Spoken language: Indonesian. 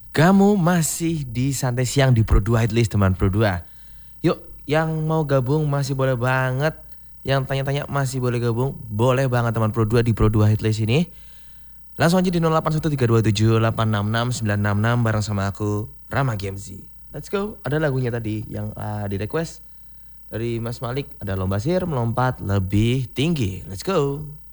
Kamu masih di Santai Siang di Pro 2 Hitlist teman Pro 2. Yuk, yang mau gabung masih boleh banget. Yang tanya-tanya masih boleh gabung. Boleh banget teman Pro 2 di Pro 2 Hitlist ini. Langsung aja di 081327866966 bareng sama aku, Rama Gemzi. Let's go. Ada lagunya tadi yang di request dari Mas Malik. Ada Lomba Sihir Melompat Lebih Tinggi. Let's go.